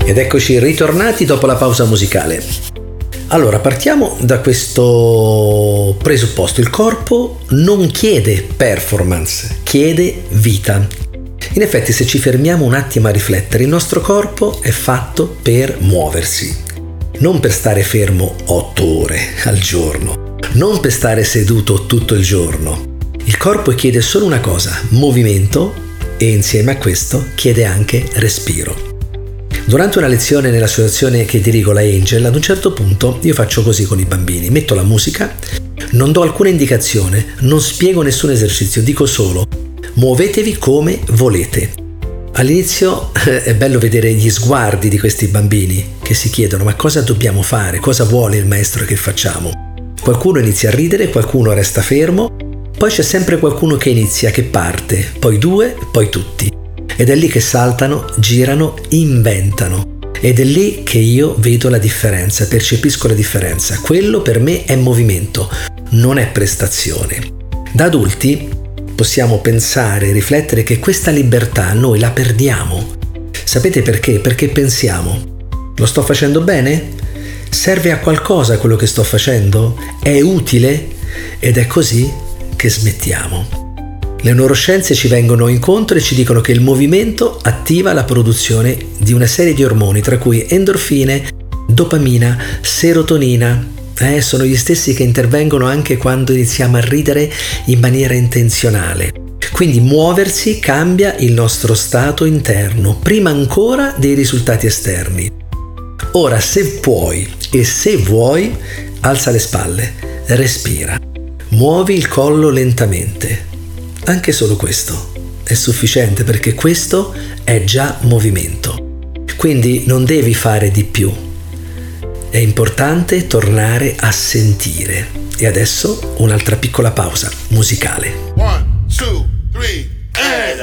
Ed eccoci ritornati dopo la pausa musicale. Allora, partiamo da questo presupposto. Il corpo non chiede performance, chiede vita. In effetti, se ci fermiamo un attimo a riflettere, il nostro corpo è fatto per muoversi, non per stare fermo 8 ore al giorno, non per stare seduto tutto il giorno. Il corpo chiede solo una cosa, movimento, e insieme a questo chiede anche respiro. Durante una lezione nell'associazione che dirigo, la Angel, ad un certo punto io faccio così con i bambini, metto la musica, non do alcuna indicazione, non spiego nessun esercizio, dico solo muovetevi come volete. All'inizio è bello vedere gli sguardi di questi bambini che si chiedono ma cosa dobbiamo fare, cosa vuole il maestro che facciamo. Qualcuno inizia a ridere, qualcuno resta fermo, poi c'è sempre qualcuno che inizia, che parte, poi 2, poi tutti. Ed è lì che saltano, girano, inventano. Ed è lì che io vedo la differenza, percepisco la differenza. Quello per me è movimento, non è prestazione. Da adulti possiamo pensare e riflettere che questa libertà noi la perdiamo. Sapete perché? Perché pensiamo: lo sto facendo bene? Serve a qualcosa quello che sto facendo? È utile? Ed è così che smettiamo. Le neuroscienze ci vengono incontro e ci dicono che il movimento attiva la produzione di una serie di ormoni, tra cui endorfine, dopamina, serotonina. Sono gli stessi che intervengono anche quando iniziamo a ridere in maniera intenzionale. Quindi muoversi cambia il nostro stato interno, prima ancora dei risultati esterni. Ora, se puoi e se vuoi, alza le spalle, respira, muovi il collo lentamente. Anche solo questo è sufficiente, perché questo è già movimento. Quindi non devi fare di più. È importante tornare a sentire. E adesso un'altra piccola pausa musicale. 1, 2, 3